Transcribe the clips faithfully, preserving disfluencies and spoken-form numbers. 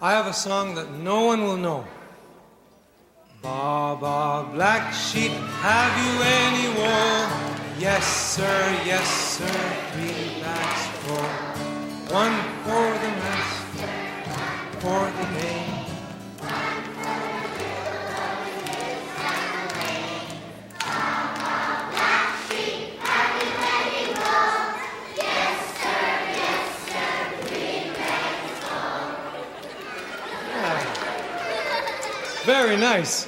I have a song that no one will know. Ba, ba, black sheep, have you any wool? Yes, sir, yes, sir, three bags full. One for the mast, for the main. Very nice.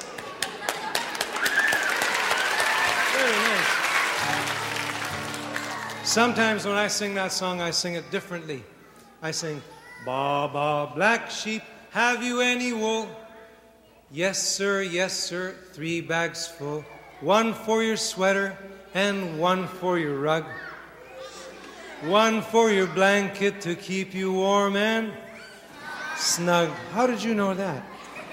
Very nice. Sometimes when I sing that song, I sing it differently. I sing, ba, ba, black sheep, have you any wool? Yes, sir, yes, sir, three bags full. One for your sweater and one for your rug. One for your blanket to keep you warm and snug. How did you know that?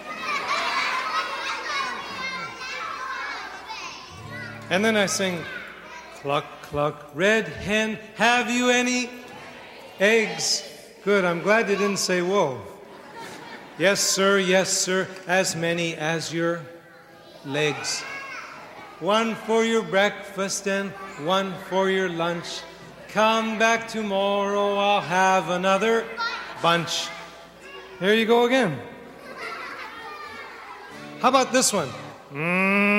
And then I sing, cluck, cluck, red hen, have you any eggs? Good, I'm glad you didn't say wool. Yes, sir, yes, sir, as many as your legs. One for your breakfast and one for your lunch. Come back tomorrow, I'll have another bunch. Here you go again. How about this one? Mm.